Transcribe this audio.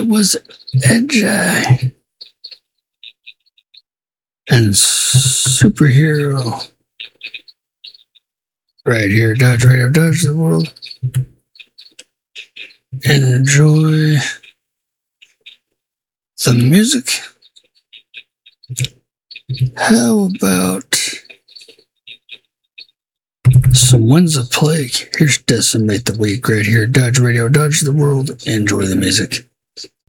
That was Edgy and Superhero. Right here, Dodge Radio, Dodge the World. Enjoy the music. How about some Winds of Plague? Here's Decimate the Week right here, Dodge Radio, Dodge the World. Enjoy the music.